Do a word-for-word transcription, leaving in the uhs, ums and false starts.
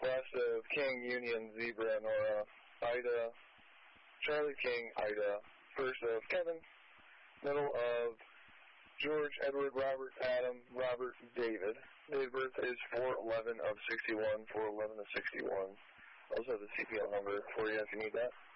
Last of King, Union, Zebra, Nora, Ida, Charlie, King, Ida. First of Kevin. Middle of George, Edward, Robert, Adam, Robert, David. Date of birth is four eleven of sixty-one, four eleven of sixty-one. I also have the C P L number for you if you need that.